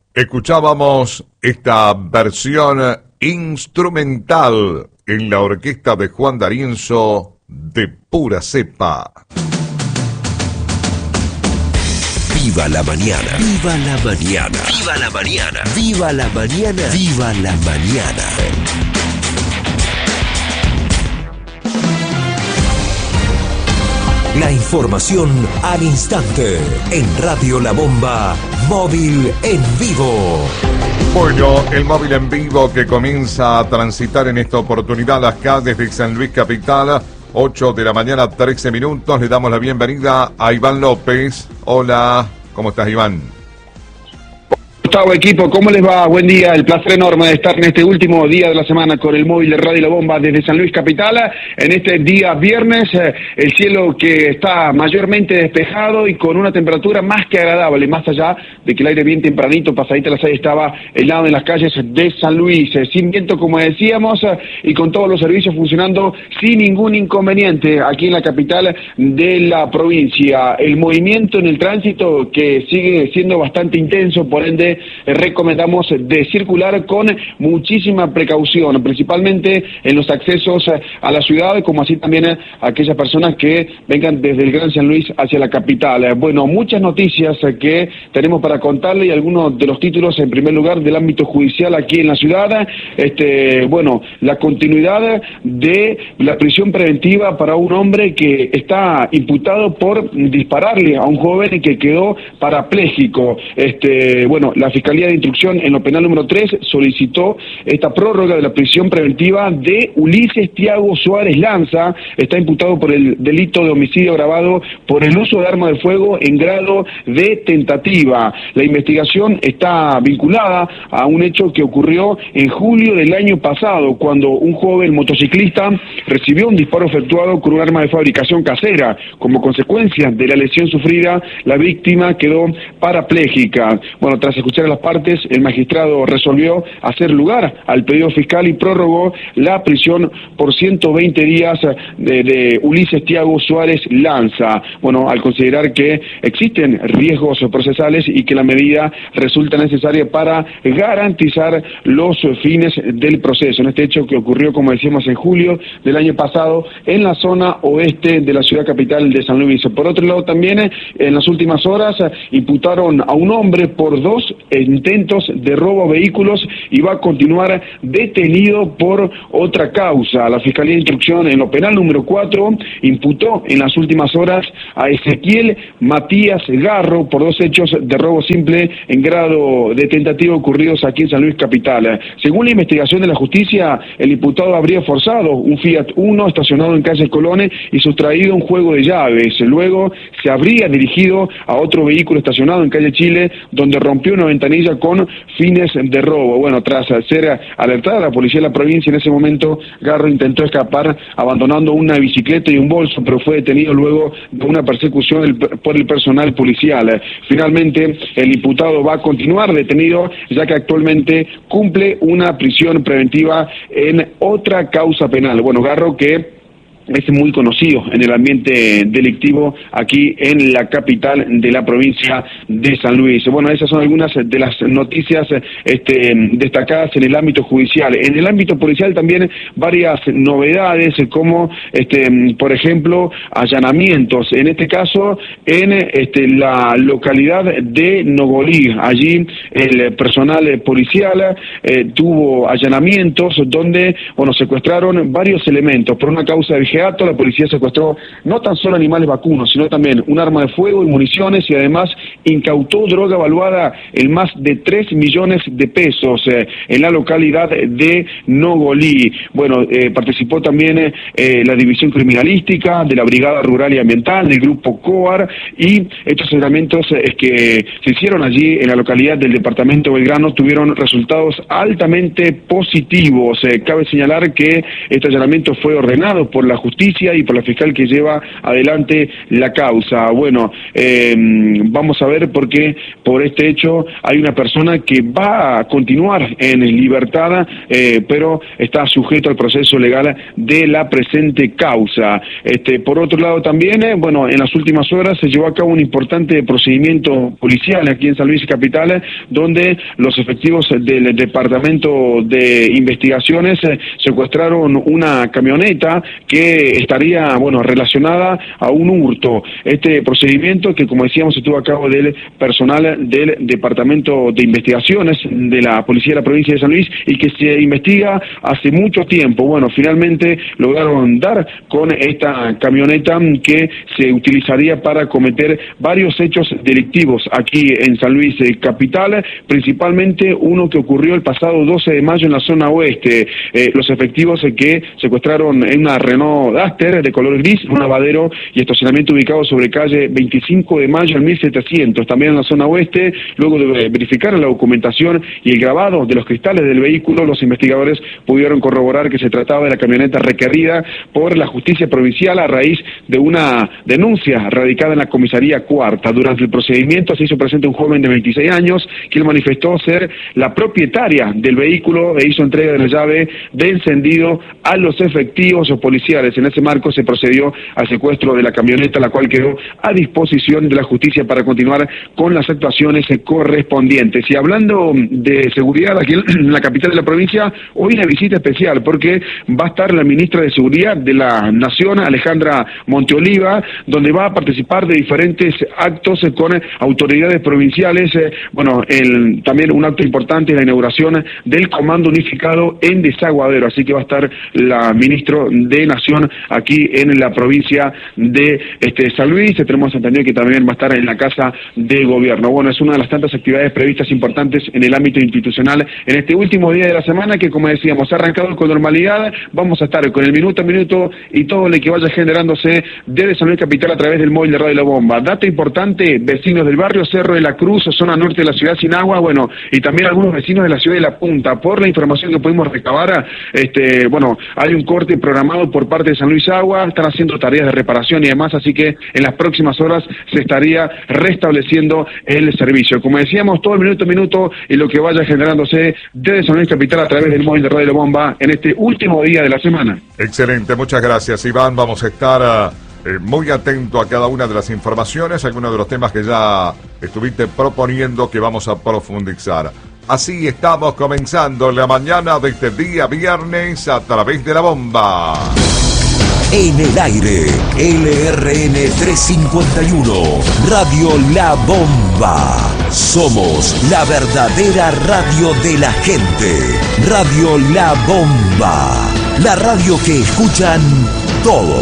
Escuchábamos esta versión instrumental en la orquesta de Juan D'Arienzo de pura cepa. Viva la mañana, viva la mañana, viva la mañana, viva la mañana, viva la mañana. La información al instante en Radio La Bomba, móvil en vivo. Bueno, el móvil en vivo que comienza a transitar en esta oportunidad acá desde San Luis Capital, 8 de la mañana, 13 minutos. Le damos la bienvenida a Iván López. Hola, ¿cómo estás, Iván? Gustavo, equipo, ¿cómo les va? Buen día, el placer enorme de estar en este último día de la semana con el móvil de Radio La Bomba desde San Luis Capital. En este día viernes, el cielo que está mayormente despejado y con una temperatura más que agradable, más allá de que el aire bien tempranito, pasadita las 6, estaba helado en las calles de San Luis, sin viento como decíamos, y con todos los servicios funcionando sin ningún inconveniente aquí en la capital de la provincia. El movimiento en el tránsito que sigue siendo bastante intenso, por ende recomendamos de circular con muchísima precaución, principalmente en los accesos a la ciudad, como así también a aquellas personas que vengan desde el Gran San Luis hacia la capital. Bueno, muchas noticias que tenemos para contarle y algunos de los títulos, en primer lugar, del ámbito judicial aquí en la ciudad. Bueno, la continuidad de la prisión preventiva para un hombre que está imputado por dispararle a un joven que quedó parapléjico. Bueno, la Fiscalía de Instrucción en lo penal número 3 solicitó esta prórroga de la prisión preventiva de Ulises Tiago Suárez Lanza. Está imputado por el delito de homicidio agravado por el uso de arma de fuego en grado de tentativa. La investigación está vinculada a un hecho que ocurrió en julio del año pasado, cuando un joven motociclista recibió un disparo efectuado con un arma de fabricación casera. Como consecuencia de la lesión sufrida, la víctima quedó parapléjica. Bueno, tras escuchar a las partes, el magistrado resolvió hacer lugar al pedido fiscal y prorrogó la prisión por 120 días de Ulises Tiago Suárez Lanza. Bueno, al considerar que existen riesgos procesales y que la medida resulta necesaria para garantizar los fines del proceso. En este hecho que ocurrió, como decíamos, en julio del año pasado en la zona oeste de la ciudad capital de San Luis. Por otro lado, también en las últimas horas imputaron a un hombre por 2 intentos de robo a vehículos y va a continuar detenido por otra causa. La Fiscalía de Instrucción en lo penal número 4 imputó en las últimas horas a Ezequiel Matías Garro por 2 hechos de robo simple en grado de tentativa ocurridos aquí en San Luis Capital. Según la investigación de la justicia, el imputado habría forzado un Fiat Uno estacionado en calle Colón y sustraído un juego de llaves. Luego se habría dirigido a otro vehículo estacionado en calle Chile, donde rompió una ventanilla con fines de robo. Bueno, tras ser alertada la policía de la provincia, en ese momento Garro intentó escapar abandonando una bicicleta y un bolso, pero fue detenido luego de una persecución por el personal policial. Finalmente, el imputado va a continuar detenido, ya que actualmente cumple una prisión preventiva en otra causa penal. Bueno, Garro, que es muy conocido en el ambiente delictivo aquí en la capital de la provincia de San Luis. Bueno, esas son algunas de las noticias destacadas en el ámbito judicial. En el ámbito policial también varias novedades, como por ejemplo allanamientos, en este caso en la localidad de Nogolí. Allí el personal policial tuvo allanamientos donde, bueno, secuestraron varios elementos por una causa de la policía secuestró no tan solo animales vacunos, sino también un arma de fuego y municiones, y además incautó droga valuada en más de 3 millones de pesos en la localidad de Nogolí. Bueno, participó también la División Criminalística de la Brigada Rural y Ambiental, del Grupo COAR, y estos allanamientos que se hicieron allí en la localidad del departamento Belgrano tuvieron resultados altamente positivos. Cabe señalar que este allanamiento fue ordenado por la justicia justicia y por la fiscal que lleva adelante la causa. Bueno, vamos a ver porque por este hecho hay una persona que va a continuar en libertad, pero está sujeto al proceso legal de la presente causa. Por otro lado también, bueno, en las últimas horas se llevó a cabo un importante procedimiento policial aquí en San Luis Capital, donde los efectivos del Departamento de Investigaciones secuestraron una camioneta que estaría, bueno, relacionada a un hurto. Este procedimiento que, como decíamos, se tuvo a cabo del personal del Departamento de Investigaciones de la Policía de la Provincia de San Luis y que se investiga hace mucho tiempo. Bueno, finalmente lograron dar con esta camioneta que se utilizaría para cometer varios hechos delictivos aquí en San Luis Capital, principalmente uno que ocurrió el pasado 12 de mayo en la zona oeste. Los efectivos que secuestraron en una Renault Duster de color gris, un lavadero y estacionamiento ubicado sobre calle 25 de mayo al 1700, también en la zona oeste. Luego de verificar la documentación y el grabado de los cristales del vehículo, los investigadores pudieron corroborar que se trataba de la camioneta requerida por la justicia provincial a raíz de una denuncia radicada en la comisaría cuarta. Durante el procedimiento se hizo presente un joven de 26 años, quien manifestó ser la propietaria del vehículo e hizo entrega de la llave de encendido a los efectivos policiales. En ese marco se procedió al secuestro de la camioneta, la cual quedó a disposición de la justicia para continuar con las actuaciones correspondientes. Y hablando de seguridad aquí en la capital de la provincia, hoy una visita especial porque va a estar la ministra de Seguridad de la Nación, Alejandra Monteoliva, donde va a participar de diferentes actos con autoridades provinciales. Bueno, también un acto importante, la inauguración del Comando Unificado en Desaguadero, así que va a estar la ministra de Nación aquí en la provincia de San Luis. Tenemos entendido que también va a estar en la Casa de Gobierno. Bueno, es una de las tantas actividades previstas importantes en el ámbito institucional en este último día de la semana que, como decíamos, ha arrancado con normalidad. Vamos a estar con el minuto a minuto y todo lo que vaya generándose desde San Luis Capital a través del móvil de Radio La Bomba. Dato importante, vecinos del barrio Cerro de la Cruz, zona norte de la ciudad sin agua, bueno, y también algunos vecinos de la ciudad de La Punta. Por la información que pudimos recabar, bueno, hay un corte programado por parte de San Luis Agua, están haciendo tareas de reparación y demás, así que en las próximas horas se estaría restableciendo el servicio. Como decíamos, todo el minuto a minuto y lo que vaya generándose desde San Luis Capital a través del móvil de Radio La Bomba en este último día de la semana. Excelente, muchas gracias, Iván. Vamos a estar muy atento a cada una de las informaciones, algunos de los temas que ya estuviste proponiendo que vamos a profundizar. Así estamos comenzando la mañana de este día viernes a través de La Bomba. En el aire, LRN 351, Radio La Bomba. Somos la verdadera radio de la gente. Radio La Bomba, la radio que escuchan todos.